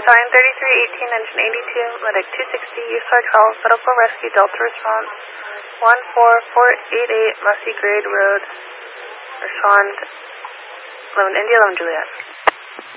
Sunshine 3318, engine 82, medic 260, Usar Call, medical rescue, Delta response 14488, Mussey Grade Road, respond 11 India 11 Juliet.